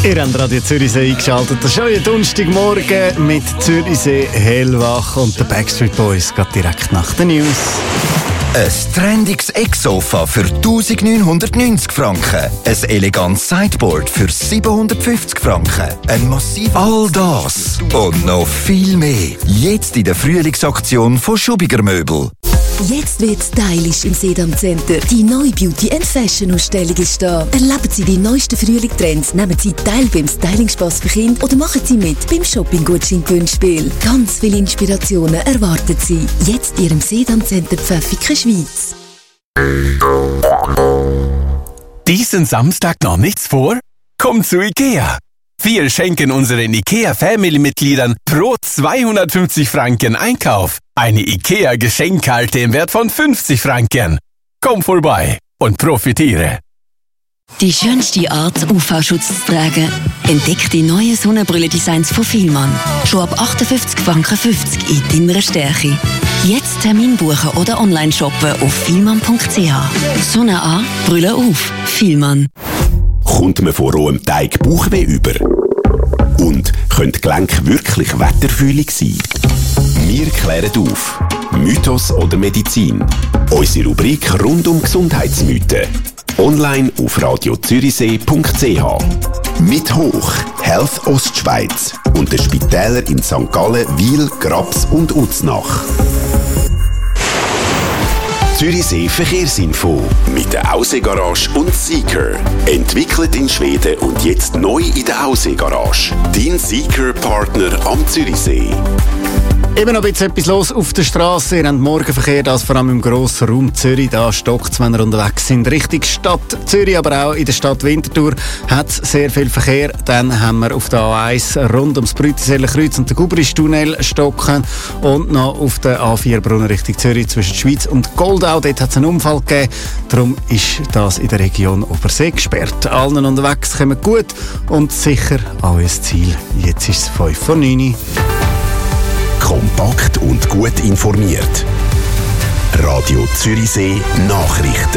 Ihr habt Radio Zürichsee eingeschaltet. Das ist euer Donnerstagmorgen mit Zürichsee hellwach und den Backstreet Boys geht direkt nach den News. Ein trendiges Ecksofa für 1990 Franken. Ein elegantes Sideboard für 750 Franken. Ein massiv... All das und noch viel mehr. Jetzt in der Frühlingsaktion von Schubiger Möbel. Jetzt wird stylisch im Sedam Center. Die neue Beauty and Fashion Ausstellung ist da. Erleben Sie die neuesten Frühlingstrends, nehmen Sie teil beim Styling-Spass für Kinder oder machen Sie mit beim Shopping-Gutschein-Gewinnspiel. Ganz viele Inspirationen erwarten Sie. Jetzt in Ihrem Sedam Center Pfäffiken, Schweiz. Diesen Samstag noch nichts vor? Kommt zu IKEA! Wir schenken unseren IKEA-Family-Mitgliedern pro 250 Franken Einkauf eine IKEA-Geschenkkarte im Wert von 50 Franken. Komm vorbei und profitiere! Die schönste Art, UV-Schutz zu tragen. Entdeckt die neuen Sonnenbrille-Designs von Fielmann. Schon ab 58,50 Franken in deiner Stärke. Jetzt Termin buchen oder online shoppen auf fielmann.ch. Sonne an, Brille auf. Fielmann. Kommt man von rohem Teig Bauchweh über? Und können die Gelenke wirklich wetterfühlig sein? Wir klären auf. Mythos oder Medizin? Unsere Rubrik rund um Gesundheitsmythen. Online auf radiozürichsee.ch. Mit Hoch, Health Ostschweiz und den Spitälern in St. Gallen, Wil, Graps und Uznach. Zürichsee Verkehrsinfo mit der Ausseegarage und Seeker. Entwickelt in Schweden und jetzt neu in der Ausseegarage. Dein Seeker-Partner am Zürichsee. Eben noch ein bisschen etwas los auf der Straße. Ihr habt Morgenverkehr, das vor allem im grossen Raum Zürich. Da stockt es, wenn ihr unterwegs sind, Richtung Stadt Zürich, aber auch in der Stadt Winterthur hat es sehr viel Verkehr. Dann haben wir auf der A1 rund ums Brütiseller Kreuz und den Gubristunnel stocken und noch auf der A4 Brunnen Richtung Zürich zwischen Schweiz und Goldau. Dort hat es einen Unfall gegeben. Darum ist das in der Region Obersee gesperrt. Allen unterwegs kommen gut und sicher an euer Ziel. Jetzt ist es 5:09 Uhr. Kompakt und gut informiert. Radio Zürichsee Nachrichten.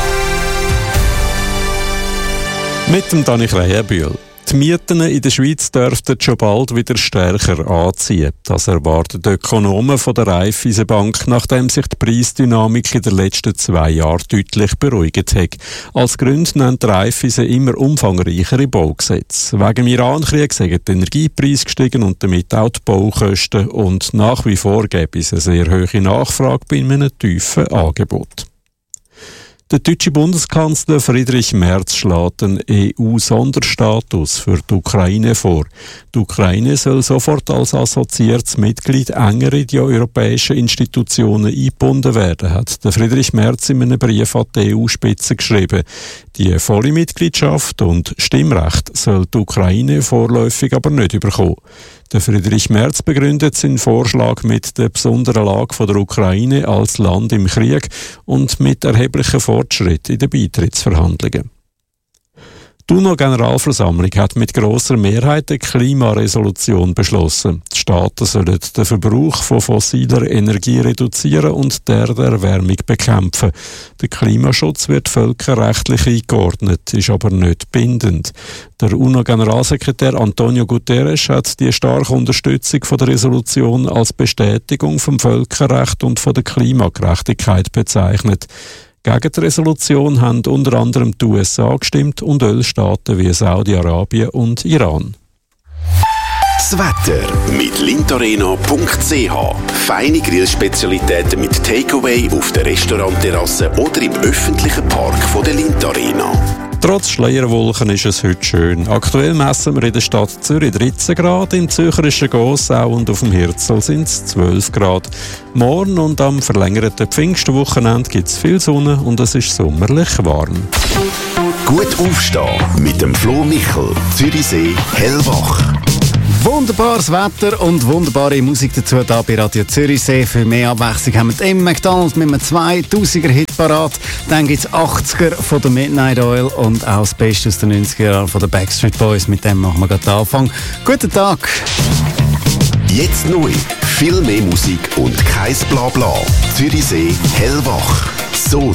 Mit dem Dani Kreienbühl. Die Mieten in der Schweiz dürften schon bald wieder stärker anziehen. Das erwarten die Ökonomen von der Raiffeisenbank, nachdem sich die Preisdynamik in den letzten 2 Jahren deutlich beruhigt hat. Als Grund nennt die Raiffeisen immer umfangreichere Baugesetze. Wegen dem Iran-Krieg sind die Energiepreise gestiegen und damit auch die Baukosten. Und nach wie vor gäbe es eine sehr hohe Nachfrage bei einem tiefen Angebot. Der deutsche Bundeskanzler Friedrich Merz schlägt einen EU-Sonderstatus für die Ukraine vor. Die Ukraine soll sofort als assoziiertes Mitglied enger in die europäischen Institutionen eingebunden werden, hat der Friedrich Merz in einem Brief an die EU-Spitze geschrieben. Die volle Mitgliedschaft und Stimmrecht soll die Ukraine vorläufig aber nicht bekommen. Der Friedrich Merz begründet seinen Vorschlag mit der besonderen Lage der Ukraine als Land im Krieg und mit erheblichen Fortschritten in den Beitrittsverhandlungen. Die UNO-Generalversammlung hat mit grosser Mehrheit eine Klimaresolution beschlossen. Die Staaten sollen den Verbrauch von fossiler Energie reduzieren und der Erwärmung bekämpfen. Der Klimaschutz wird völkerrechtlich eingeordnet, ist aber nicht bindend. Der UNO-Generalsekretär Antonio Guterres hat die starke Unterstützung von der Resolution als Bestätigung vom Völkerrecht und von der Klimagerechtigkeit bezeichnet. Gegen die Resolution haben unter anderem die USA gestimmt und Ölstaaten wie Saudi-Arabien und Iran. Das Wetter mit lintoreno.ch. Feine Grillspezialitäten mit Takeaway auf der Restaurantterrasse oder im öffentlichen Park von der Lintorena. Trotz Schleierwolken ist es heute schön. Aktuell messen wir in der Stadt Zürich 13 Grad, im zürcherischen Gossau und auf dem Hirzel sind es 12 Grad. Morgen und am verlängerten Pfingstwochenende gibt es viel Sonne und es ist sommerlich warm. Gut aufstehen mit dem Flo Michel, Zürichsee hellwach. Wunderbares Wetter und wunderbare Musik dazu hier bei Radio Zürichsee. Für mehr Abwechslung haben wir den McDonald's mit einem 2000er-Hit parat. Dann gibt es 80er von der Midnight Oil und auch das Beste aus den 90er Jahren von den Backstreet Boys. Mit dem machen wir gerade den Anfang. Guten Tag! Jetzt neu. Viel mehr Musik und kein Blabla. Zürichsee hellwach. So